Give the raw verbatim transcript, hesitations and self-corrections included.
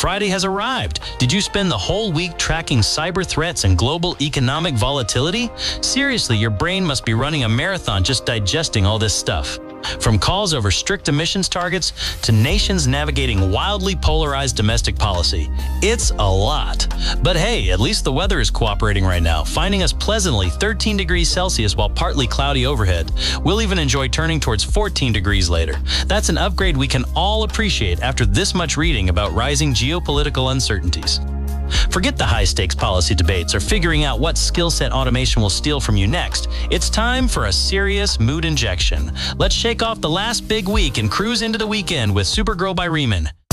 Friday has arrived. Did you spend the whole week tracking cyber threats and global economic volatility? Seriously, your brain must be running a marathon just digesting all this stuff. From calls over strict emissions targets to nations navigating wildly polarized domestic policy. It's a lot. But hey, at least the weather is cooperating right now, finding us pleasantly thirteen degrees Celsius while partly cloudy overhead. We'll even enjoy turning towards fourteen degrees later. That's an upgrade we can all appreciate after this much reading about rising geopolitical uncertainties. Forget the high-stakes policy debates or figuring out what skill set automation will steal from you next. It's time for a serious mood injection. Let's shake off the last big week and cruise into the weekend with Supergirl by Riemann.